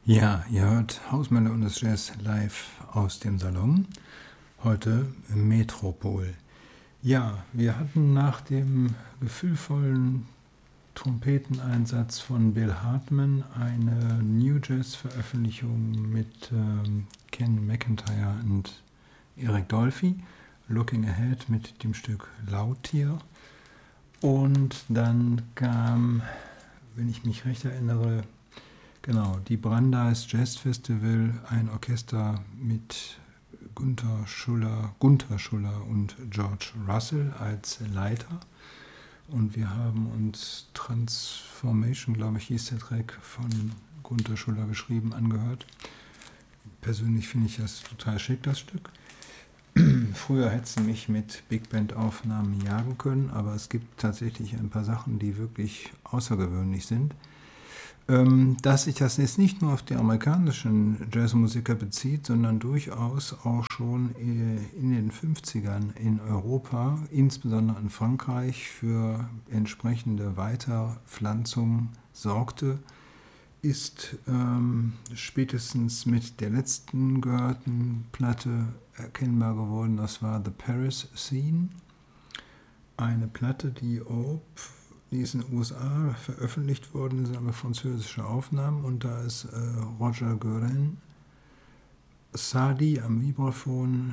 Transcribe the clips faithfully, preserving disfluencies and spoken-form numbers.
Ja, ihr hört Hausmänner und das Jazz live aus dem Salon. Heute im Metropol. Ja, wir hatten nach dem gefühlvollen Trompeteneinsatz von Bill Hartman eine New Jazz-Veröffentlichung mit ähm, Ken McIntyre und Eric Dolphy, Looking Ahead mit dem Stück Lautier. Und dann kam, wenn ich mich recht erinnere, genau, die Brandeis Jazz Festival, ein Orchester mit Gunther Schuller, Gunther Schuller und George Russell als Leiter. Und wir haben uns Transformation, glaube ich, hieß der Track, von Gunther Schuller geschrieben, angehört. Persönlich finde ich das total schick, das Stück. Früher hätte es mich mit Big Band Aufnahmen jagen können, aber es gibt tatsächlich ein paar Sachen, die wirklich außergewöhnlich sind. Dass sich das jetzt nicht nur auf die amerikanischen Jazzmusiker bezieht, sondern durchaus auch schon in den fünfzigern in Europa, insbesondere in Frankreich, für entsprechende Weiterpflanzung sorgte, ist ähm, spätestens mit der letzten gehörten Platte erkennbar geworden. Das war The Paris Scene, eine Platte, die ob Die ist in den U S A veröffentlicht worden, sind aber französische Aufnahmen und da ist äh, Roger Guerin, Sadi am Vibraphon,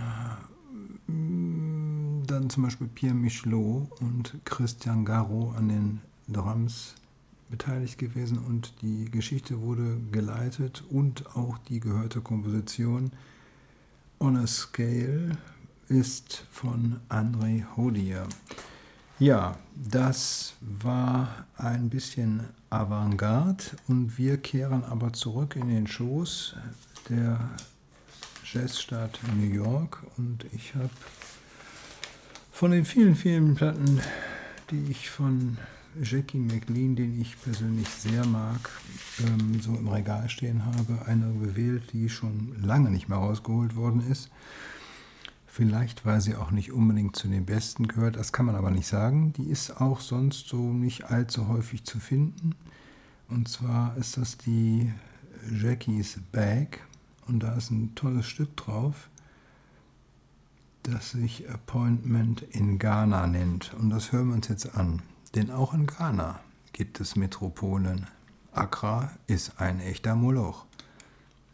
äh, dann zum Beispiel Pierre Michelot und Christian Garraud an den Drums beteiligt gewesen und die Geschichte wurde geleitet und auch die gehörte Komposition On a Scale ist von André Hodier. Ja, das war ein bisschen Avantgarde und wir kehren aber zurück in den Schoß der Jazzstadt New York und ich habe von den vielen, vielen Platten, die ich von Jackie McLean, den ich persönlich sehr mag, ähm, so im Regal stehen habe, eine gewählt, die schon lange nicht mehr rausgeholt worden ist. Vielleicht, weil sie auch nicht unbedingt zu den Besten gehört, das kann man aber nicht sagen. Die ist auch sonst so nicht allzu häufig zu finden. Und zwar ist das die Jackie's Bag und da ist ein tolles Stück drauf, das sich Appointment in Ghana nennt. Und das hören wir uns jetzt an. Denn auch in Ghana gibt es Metropolen. Accra ist ein echter Moloch.